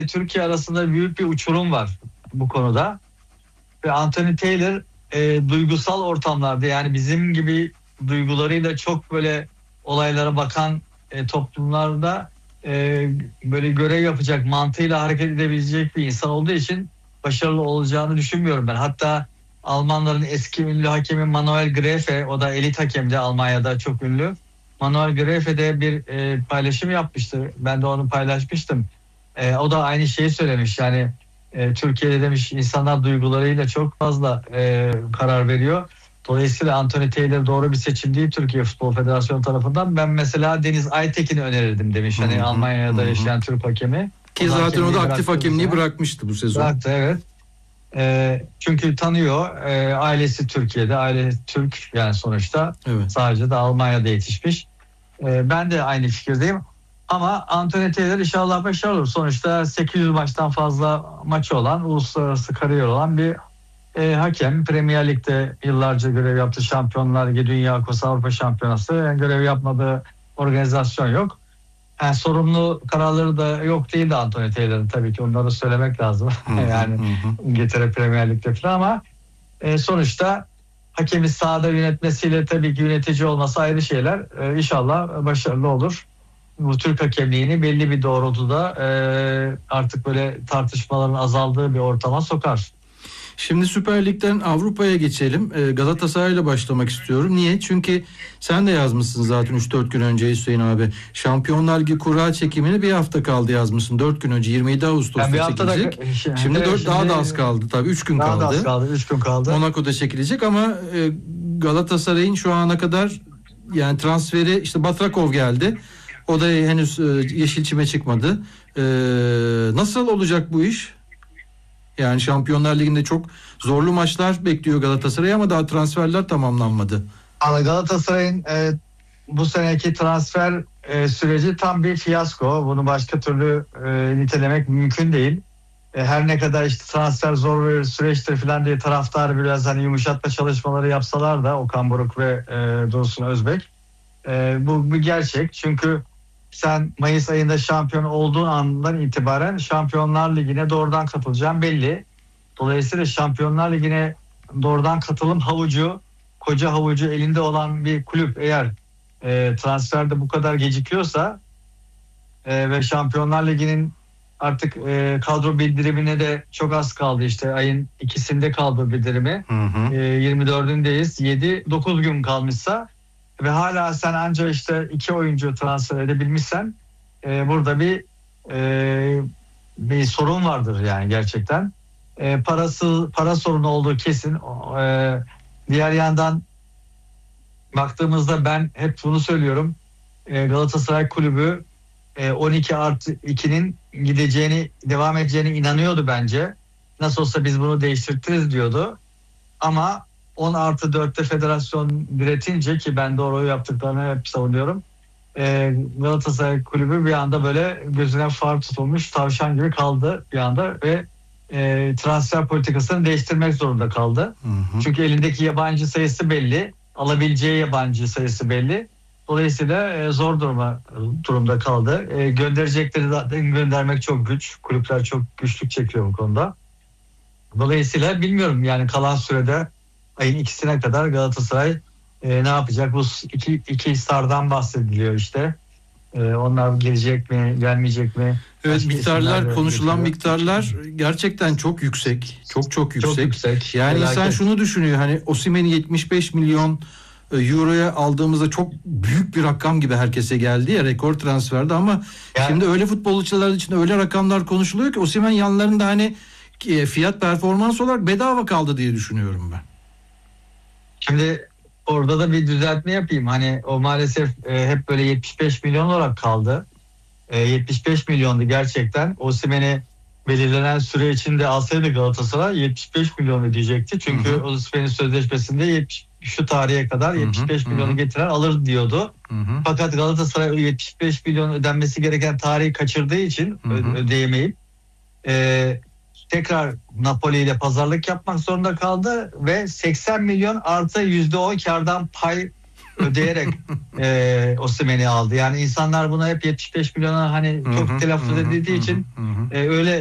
Türkiye arasında büyük bir uçurum var bu konuda. Ve Anthony Taylor duygusal ortamlarda, yani bizim gibi duygularıyla çok böyle olaylara bakan toplumlarda böyle görev yapacak, mantığıyla hareket edebilecek bir insan olduğu için başarılı olacağını düşünmüyorum ben. Hatta Almanların eski ünlü hakemi Manuel Gräfe, o da elit hakemdi, Almanya'da çok ünlü. Manuel Gräfe de bir paylaşım yapmıştı. Ben de onu paylaşmıştım. O da aynı şeyi söylemiş. Yani Türkiye'de demiş insanlar duygularıyla çok fazla karar veriyor. Dolayısıyla Anthony Taylor doğru bir seçim değil Türkiye Futbol Federasyonu tarafından. Ben mesela Deniz Aytekin'i önerirdim demiş. Hani Almanya'da yaşayan Türk hakemi. Ki zaten o da aktif hakemliği bırakmıştı bu sezon. Bıraktı, evet. Çünkü tanıyor, ailesi Türkiye'de, aile Türk yani sonuçta, evet. Sadece de Almanya'da yetişmiş. Ben de aynı fikirdeyim. Ama Anthony Taylor inşallah başarılı olur. Sonuçta 800 maçtan fazla maçı olan, uluslararası kariyer olan bir hakem. Premier Lig'de yıllarca görev yaptı. Şampiyonlar Ligi, Dünya Kupası, Avrupa Şampiyonası. Yani görev yapmadığı organizasyon yok. Yani sorumlu kararları da yok değil de Anthony Taylor'ın, tabii ki onları söylemek lazım. Yani İngiltere Premier Lig'de falan, ama sonuçta hakemi sahada yönetmesiyle tabii ki yönetici olması ayrı şeyler. İnşallah başarılı olur. Bu Türk hakemliğini belli bir doğrultuda artık böyle tartışmaların azaldığı bir ortama sokar. Şimdi Süper Lig'den Avrupa'ya geçelim. Galatasaray'la başlamak istiyorum. Niye? Çünkü sen de yazmışsın zaten 3-4 gün önce Hüseyin abi. Şampiyonlar Ligi kura çekimini bir hafta kaldı yazmışsın. 4 gün önce 27 Ağustos'ta yani çekilecek. Şimdi daha da az kaldı tabii. 3 gün kaldı. Daha da az kaldı. 3 gün kaldı. Monaco'da çekilecek ama Galatasaray'ın şu ana kadar yani transferi, işte Batrakov geldi. O da henüz Yeşilçim'e çıkmadı. Nasıl olacak bu iş? Yani Şampiyonlar Ligi'nde çok zorlu maçlar bekliyor Galatasaray ama daha transferler tamamlanmadı. Galatasaray'ın bu seneki transfer süreci tam bir fiyasko. Bunu başka türlü nitelemek mümkün değil. Her ne kadar işte transfer zor bir süreçtir falan diye taraftar biraz hani yumuşatma çalışmaları yapsalar da Okan Buruk ve Dursun Özbek. Bu bir gerçek. Çünkü sen Mayıs ayında şampiyon olduğun andan itibaren Şampiyonlar Ligi'ne doğrudan katılacağın belli. Dolayısıyla Şampiyonlar Ligi'ne doğrudan katılım havucu, koca havucu elinde olan bir kulüp eğer transferde bu kadar gecikiyorsa ve Şampiyonlar Ligi'nin artık kadro bildirimine de çok az kaldı, işte ayın 2'sinde kadro bildirimi. 24'ündeyiz. 7-9 gün kalmışsa ve hala sen ancak işte 2 oyuncu transfer edebilmişsen burada bir sorun vardır yani gerçekten. Para sorunu olduğu kesin. Diğer yandan baktığımızda ben hep bunu söylüyorum. Galatasaray Kulübü 12+2'nin devam edeceğine inanıyordu bence. Nasıl olsa biz bunu değiştiririz diyordu. Ama 10+4'te federasyon diretince, ki ben doğru yaptıklarını hep savunuyorum. Galatasaray Kulübü bir anda böyle gözüne far tutulmuş tavşan gibi kaldı bir anda ve transfer politikasını değiştirmek zorunda kaldı. Çünkü elindeki yabancı sayısı belli, alabileceği yabancı sayısı belli. Dolayısıyla zor durumda kaldı. Gönderecekleri zaten göndermek çok güç. Kulüpler çok güçlük çekiyor bu konuda. Dolayısıyla bilmiyorum yani kalan sürede ayın 2'sine kadar Galatasaray ne yapacak? Bu iki stardan bahsediliyor işte. Onlar gelecek mi, gelmeyecek mi? Evet, miktarlar, konuşulan miktarlar gerçekten çok yüksek. Çok yüksek. Yani felaket. İnsan şunu düşünüyor, hani Osimhen'i 75 milyon euroya aldığımızda çok büyük bir rakam gibi herkese geldi ya, rekor transferde, ama yani, şimdi öyle futbolcular için öyle rakamlar konuşuluyor ki Osimhen yanlarında hani fiyat performans olarak bedava kaldı diye düşünüyorum ben. Şimdi orada da bir düzeltme yapayım. Hani o maalesef hep böyle 75 milyon olarak kaldı. 75 milyondu gerçekten. Osimhen'i belirlenen süre içinde alsaydı Galatasaray 75 milyon ödeyecekti. Çünkü Osimhen'in sözleşmesinde şu tarihe kadar 75 milyonu getiren alır diyordu. Fakat Galatasaray 75 milyon ödenmesi gereken tarihi kaçırdığı için ödeyemeyip tekrar Napoli ile pazarlık yapmak zorunda kaldı ve 80 milyon artı %10 kardan pay ödeyerek Osimhen'i aldı. Yani insanlar buna hep 75 milyona hani çok telaffuz edildiği için öyle